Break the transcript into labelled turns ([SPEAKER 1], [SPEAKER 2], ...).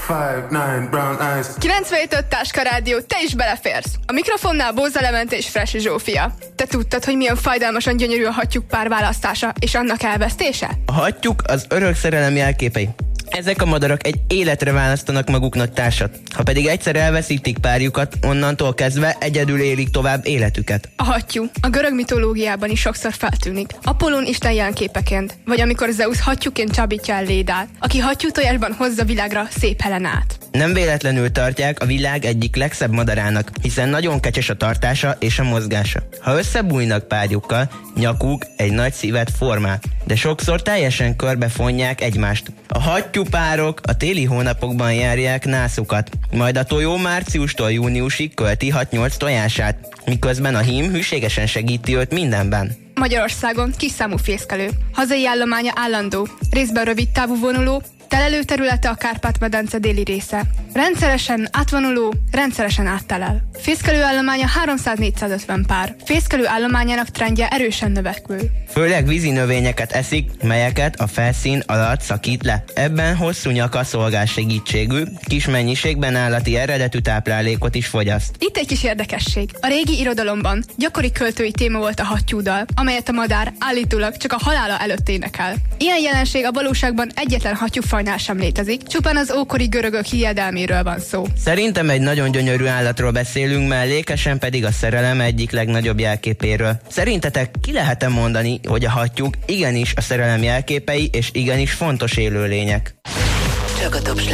[SPEAKER 1] 5'9" brown eyes.
[SPEAKER 2] 97.5 Táska Rádió, te is beleférsz. A mikrofonnál Bóza Levent és Fresi Zsófia. Te tudtad, hogy milyen fájdalmasan gyönyörű a hattyúk pár választása és annak elvesztése?
[SPEAKER 3] A hattyúk az örök szerelem jelképei. Ezek a madarak egy életre választanak maguknak társat. Ha pedig egyszer elveszítik párjukat, onnantól kezdve egyedül élik tovább életüket.
[SPEAKER 2] A hattyú a görög mitológiában is sokszor feltűnik. Apollón isten jelképeként, vagy amikor Zeusz hattyúként csábítja el Lédát, aki hattyútojásban hozza világra szép Helenát.
[SPEAKER 3] Nem véletlenül tartják a világ egyik legszebb madarának, hiszen nagyon kecses a tartása és a mozgása. Ha összebújnak párjukkal, nyakuk egy nagy szívet formál, de sokszor teljesen körbefonják egymást. A hattyúpárok a téli hónapokban járják nászukat, majd a tojó márciustól júniusig költi 6-8 tojását, miközben a hím hűségesen segíti őt mindenben.
[SPEAKER 2] Magyarországon kisszámú fészkelő. Hazai állománya állandó, részben rövid távú vonuló, telelő területe a Kárpát-medence déli része. Rendszeresen átvonuló, rendszeresen áttelel. Fészkelő állománya 300-450 pár. Fészkelő állományának trendje erősen növekvő.
[SPEAKER 3] Főleg vízi növényeket eszik, melyeket a felszín alatt szakít le. Ebben hosszú nyaka szolgál segítségű, kis mennyiségben állati eredetű táplálékot is fogyaszt.
[SPEAKER 2] Itt egy kis érdekesség. A régi irodalomban gyakori költői téma volt a hattyúdal, amelyet a madár állítólag csak a halála előtt énekel. Ilyen jelenség a valóságban egyetlen hattyúfajnál sem létezik, csupán az ókori görögök hiedelméről van szó.
[SPEAKER 3] Szerintem egy nagyon gyönyörű állatról beszélünk, mellékesen pedig a szerelem egyik legnagyobb jelképéről. Szerintetek ki lehet-e mondani, hogy a hattyúk igenis a szerelem jelképei és igenis fontos élőlények?
[SPEAKER 4] Csak a top